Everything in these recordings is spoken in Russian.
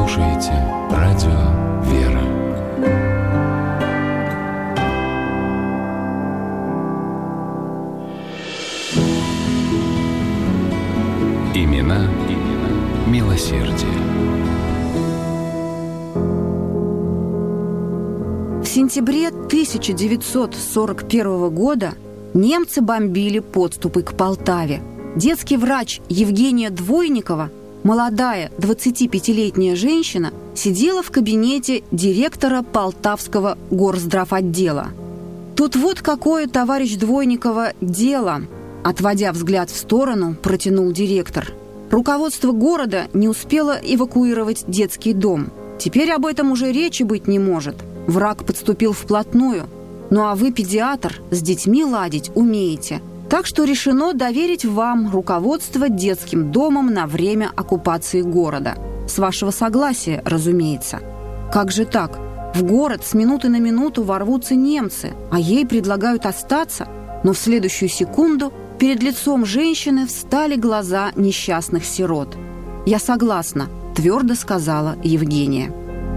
слушаете радио «Вера». Имена милосердия. В сентябре 1941 года немцы бомбили подступы к Полтаве. Детский врач Евгения Двойникова, молодая 25-летняя женщина, сидела в кабинете директора Полтавского горздравотдела. «Тут вот какое, товарищ Двойникова, дело», — отводя взгляд в сторону, протянул директор. «Руководство города не успело эвакуировать детский дом. Теперь об этом уже речи быть не может. Враг подступил вплотную. Ну а вы, педиатр, с детьми ладить умеете. Так что решено доверить вам руководство детским домом на время оккупации города. С вашего согласия, разумеется». Как же так? В город с минуты на минуту ворвутся немцы, а ей предлагают остаться? Но в следующую секунду перед лицом женщины встали глаза несчастных сирот. «Я согласна», – твердо сказала Евгения.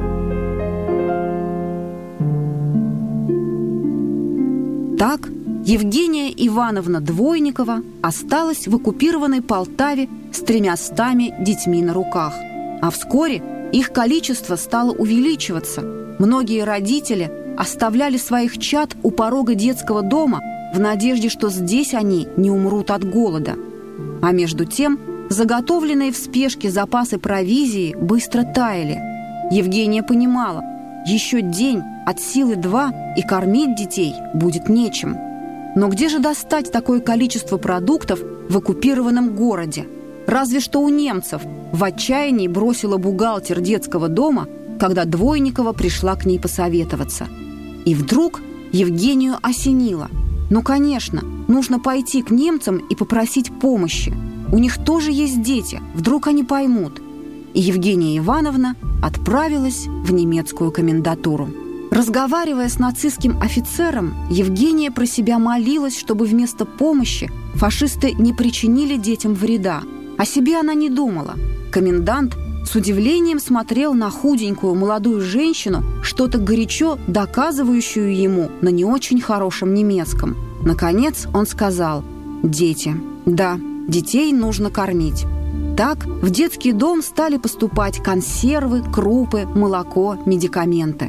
Так Евгения Ивановна Двойникова осталась в оккупированной Полтаве с 300 детьми на руках. А вскоре их количество стало увеличиваться. Многие родители оставляли своих чад у порога детского дома в надежде, что здесь они не умрут от голода. А между тем заготовленные в спешке запасы провизии быстро таяли. Евгения понимала, еще день, от силы 2, и кормить детей будет нечем. Но где же достать такое количество продуктов в оккупированном городе? Разве что у немцев, в отчаянии бросила бухгалтер детского дома, когда Двойникова пришла к ней посоветоваться. И вдруг Евгению осенило. Ну, конечно, нужно пойти к немцам и попросить помощи. У них тоже есть дети, вдруг они поймут. И Евгения Ивановна отправилась в немецкую комендатуру. Разговаривая с нацистским офицером, Евгения про себя молилась, чтобы вместо помощи фашисты не причинили детям вреда. О себе она не думала. Комендант с удивлением смотрел на худенькую молодую женщину, что-то горячо доказывающую ему на не очень хорошем немецком. Наконец он сказал: «Дети. Да, детей нужно кормить». Так в детский дом стали поступать консервы, крупы, молоко, медикаменты.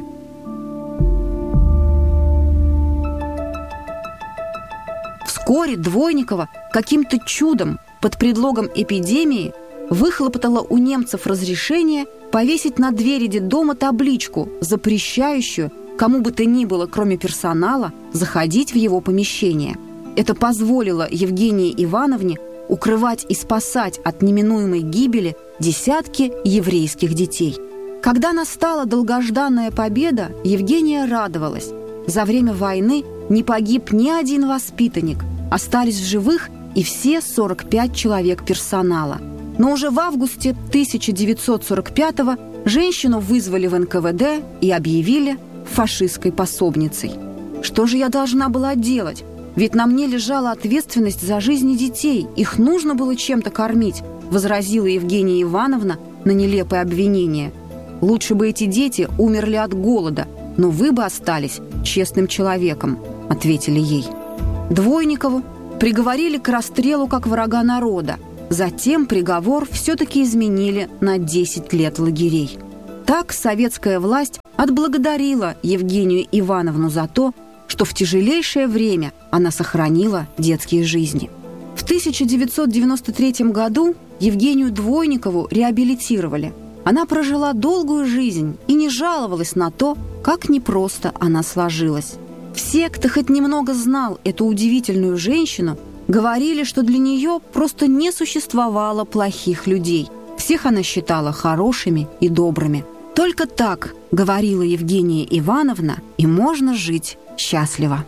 Вскоре Двойникова каким-то чудом под предлогом эпидемии выхлопотала у немцев разрешение повесить на двери детдома табличку, запрещающую кому бы то ни было, кроме персонала, заходить в его помещение. Это позволило Евгении Ивановне укрывать и спасать от неминуемой гибели десятки еврейских детей. Когда настала долгожданная победа, Евгения радовалась. За время войны не погиб ни один воспитанник, остались в живых и все 45 человек персонала. Но уже в августе 1945-го женщину вызвали в НКВД и объявили фашистской пособницей. Что же я должна была делать? Ведь на мне лежала ответственность за жизни детей. Их нужно было чем-то кормить, возразила Евгения Ивановна на нелепое обвинение. Лучше бы эти дети умерли от голода, но вы бы остались честным человеком, ответили ей. Двойникову приговорили к расстрелу как врага народа. Затем приговор все-таки изменили на 10 лет лагерей. Так советская власть отблагодарила Евгению Ивановну за то, что в тяжелейшее время она сохранила детские жизни. В 1993 году Евгению Двойникову реабилитировали. Она прожила долгую жизнь и не жаловалась на то, как непросто она сложилась. Все, кто хоть немного знал эту удивительную женщину, говорили, что для нее просто не существовало плохих людей. Всех она считала хорошими и добрыми. Только так, говорила Евгения Ивановна, и можно жить счастливо.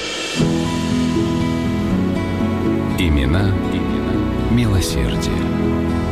Имена милосердия.